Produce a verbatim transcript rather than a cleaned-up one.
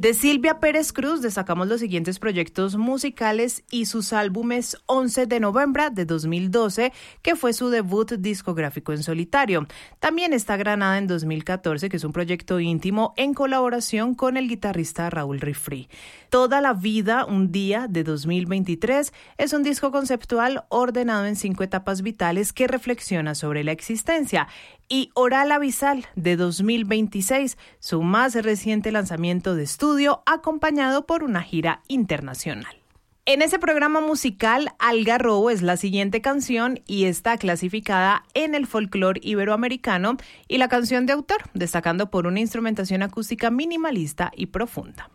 De Silvia Pérez Cruz destacamos los siguientes proyectos musicales y sus álbumes: once de noviembre de dos mil doce, que fue su debut discográfico en solitario. También está Granada en dos mil catorce, que es un proyecto íntimo en colaboración con el guitarrista Raúl Rifri. Toda la vida, un día de dos mil veintitrés es un disco conceptual ordenado en cinco etapas vitales que reflexiona sobre la existencia. Y Oral Abisal de dos mil veintiséis, su más reciente lanzamiento de estudio, acompañado por una gira internacional. En ese programa musical, Algarrobo es la siguiente canción y está clasificada en el folclore iberoamericano y la canción de autor, destacando por una instrumentación acústica minimalista y profunda.